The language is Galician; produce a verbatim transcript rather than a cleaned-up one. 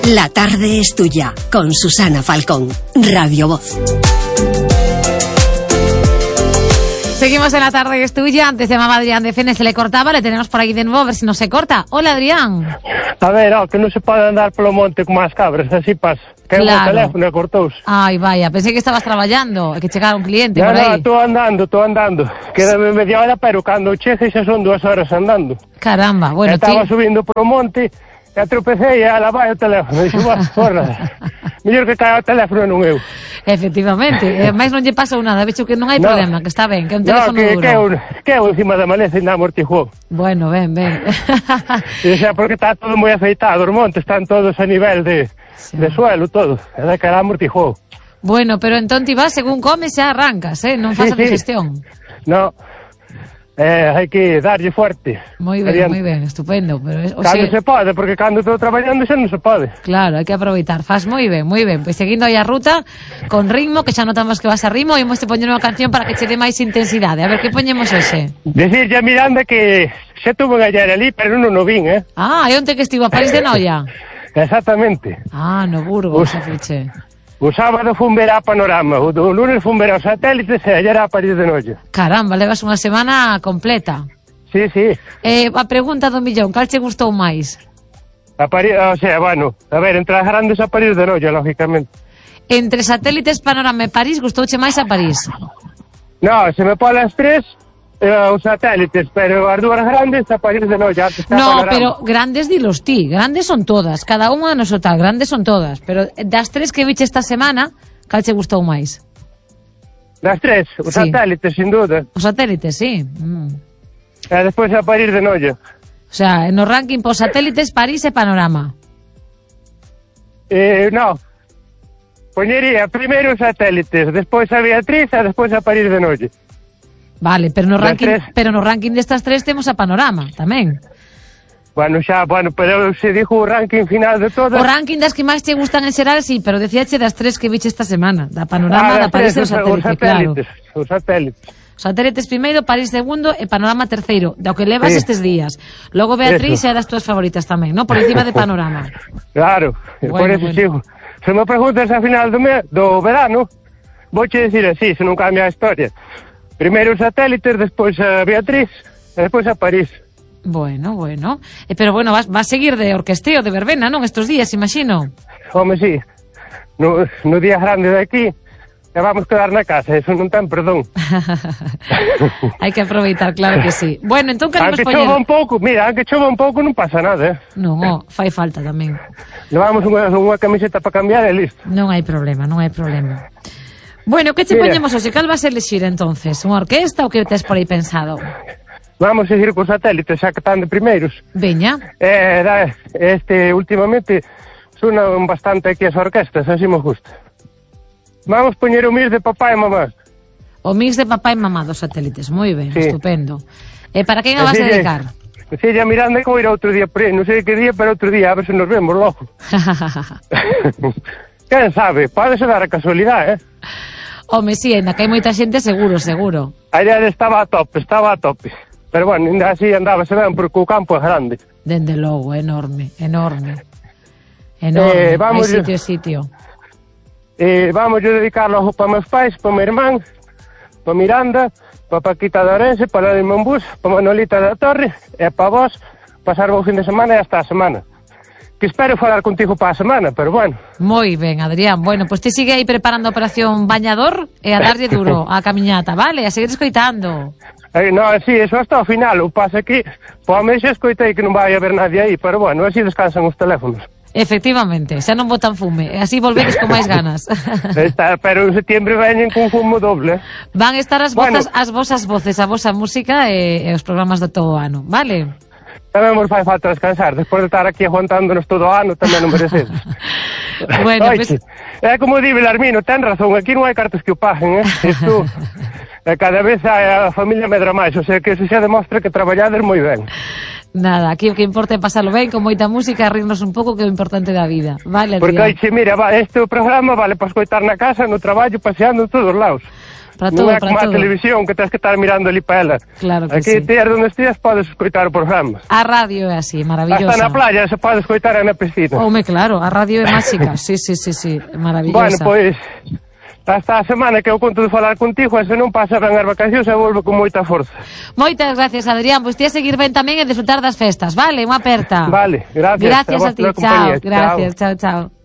La tarde es tuya, con Susana Falcón, Radio Voz. Seguimos en La tarde es tuya. Antes llamaba Adrián de Fene, se le cortaba, le tenemos por aquí de nuevo, a ver si no se corta. Hola, Adrián. A ver, oh, que non se pode andar polo monte como as cabras, así pasa. Que claro. O teléfono e cortouse. Ai, vaya, pensei que estabas traballando, que chegara un cliente no, por aí. No, estou andando, estou andando. Quédame media hora, pero cando chegue xa son dúas horas andando. Caramba, bueno, Estaba ti... subindo polo monte, e atropecei e ala vai o teléfono. Dixo, va, porra. Mellor que caia o teléfono non eu. Efectivamente, e máis non lle pasou nada, vexo que non hai no. problema, que está ben, que é un teléfono no, que, duro. Que eu, que eu encima da maleza ainda amortiguou. Bueno, ben, ben. E xa, porque está todo moi afeitado, os montes están todos a nivel de, sí. de suelo, todo, e da cara amortiguou. Bueno, pero entón ti vas, según comes, xa arrancas, eh? Non faz sí, a digestión. Sí. No. Eh, hai que darlle fuerte. Moi ben, moi ben, estupendo. Pero, o cando sea, se pode, porque cando estou traballando xa non se pode. Claro, hai que aproveitar. Faz moi ben, moi ben. Pois seguindo aí a ruta, con ritmo, que xa notamos que vas a ritmo, e imos te poñer unha canción para que che dé máis intensidade. A ver, que poñemos hoxe? Decirlle a Miranda que xa tuve ayer ali, pero non o vin, eh? Ah, e onte que estivo a París de Noia? Exactamente. Ah, no Burgos, xa fiche. O sábado fun ver a Panorama, o do lunes fun ver aos satélites e ayer a París de Noia. Caramba, levas unha semana completa. Sí, sí. Eh, a pregunta do millón, cal che gustou máis? A París, o sea, bueno, a ver, entre as grandes a París de Noia, lógicamente. Entre satélites, Panorama e París, gustouche máis a París? No, se me pon as tres... Eh, os satélites, pero as dúas grandes a París de Noia. No, pero grandes dilos ti, grandes son todas, cada unha no so tal, grandes son todas, pero das tres que viche esta semana, cal che gustou máis? Das tres, os sí. satélites, sin duda. Os satélites, sí. Mm. E despois a París de Noia. O sea, no ranking por satélites, París e Panorama. Eh, no. Poñería primeiro os satélites, despois a Beatriz e despois a París de Noia. Vale, pero no ranking, pero no ranking destas tres temos a Panorama, tamén. Bueno, xa, bueno, pero se dixo o ranking final de todas. O ranking das que máis te gustan en xeral, sí, pero decíache das tres que viche esta semana, da Panorama, ah, da París e o satélite, os satélites, claro. Os satélites. Os satélites primeiro, París segundo e Panorama terceiro, do que levas sí. estes días. Logo Beatriz é das túas favoritas tamén, non? Por encima de Panorama. Claro, bueno, por eso bueno. Sigo. Se me preguntas a final do, me, do verano, vouche dicir así, se non cambia a historia. Primeiro os satélites, despois a Beatriz e despois a París. Bueno, bueno. Eh, pero bueno, vas, vas seguir de orquesteo, de verbena, non? Estos días, imagino. Home, sí. No, no día grande de aquí, e vamos quedar na casa, eso non ten perdón. Hai que aproveitar, claro que sí. Bueno, entón queremos poñer... Aunque chova un pouco, mira, aunque chova un pouco non pasa nada, eh? Non, oh, fai falta tamén. Levamos unha, unha camiseta para cambiar e listo. Non hai problema, non hai problema. Bueno, que che Mira. poñemos hoxe? Cal vas a elexir entonces? Unha orquesta ou que tes por aí pensado? Vamos a seguir cos satélites, xa que están de primeiros. Veña. Eh, da, este, últimamente, sunan bastante aquí as orquestas, así me gusta. Vamos poñer o mix de papá e mamá. O mix de papá e mamá dos satélites, moi ben, sí. Estupendo. E para quen a vas a dedicar? Si, a Miranda que vou ir outro día por aí, non sei que día, pero outro día, a ver se nos vemos logo. Quen sabe, pode ser dar a casualidade, eh? Home, si, sí, ainda que hai moita xente, seguro, seguro. Ayer estaba a tope, estaba a tope. Pero bueno, ainda así andaba, se ven, porque o campo é grande. Dende logo, enorme, enorme. Enorme, eh, vamos, hai sitio, sitio. Eh, vamos a dedicarlo para meus pais, para meu irmán, para Miranda, para Paquita de Orense, para la de Monbús, para Manolita da Torre, e para vos, pasar o fin de semana e hasta a semana. Que espero falar contigo para a semana, pero bueno. Moi ben, Adrián. Bueno, pois pues te sigue aí preparando a operación Bañador e a darlle duro a camiñata, vale? A seguir escoitando. Eh, no, sí, eso hasta o final. O pasa que, pois a mí xa escoitei que non vai haber nadie aí, pero bueno, así descansan os teléfonos. Efectivamente, xa non botan fume, e así volvedes con máis ganas. Está, pero en setembro veñen con fumo doble. Van estar as, bueno, vozas, as vosas voces, a vosa música e, e os programas do todo o ano, vale? Tamén nos fai falta descansar, despois de estar aquí aguantándonos todo o ano, tamén non mereces. Bueno, pues... É como di Belarmino, ten razón, aquí non hai cartos que o paguen, eh? Isto, cada vez a, a familia medra máis, o sea que eso xa demostra que traballades moi ben. Nada, aquí o que importa é pasarlo ben, con moita música, rirnos un pouco, que é o importante da vida, vale? Porque aí, mira, este programa vale para escoitar na casa, no traballo, paseando en todos os lados. para todo, non é para como a todo. televisión que tens que estar mirando ali para ela. Claro que Aquí sí. ti onde estías podes escoitar o programa. A radio é así, maravillosa. Hasta na playa se pode escoitar na piscina. Home, claro, a radio é máxica. Sí, sí, sí, sí, maravillosa. Bueno, pois, hasta a semana que eu conto de falar contigo, e se non pasa ben as vacacións e volvo con moita forza. Moitas gracias, Adrián. Pois ti a seguir ben tamén e disfrutar das festas, vale? Unha aperta. Vale, gracias. Gracias a, a ti, vos pola chao. compañía. Gracias, chao, chao.